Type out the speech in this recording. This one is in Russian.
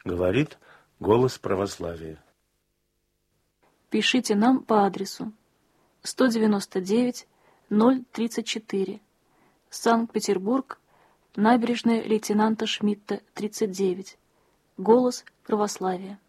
говорит голос православия. Пишите нам по адресу 199-034, Санкт-Петербург, набережная лейтенанта Шмидта, 39, голос православия.